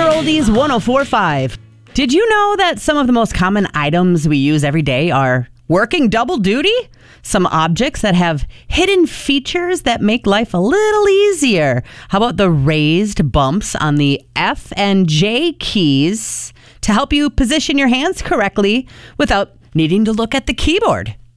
Oldies 104.5. Did you know that some of the most common items we use every day are working double duty? Some objects that have hidden features that make life a little easier. How about the raised bumps on the F and J keys to help you position your hands correctly without needing to look at the keyboard?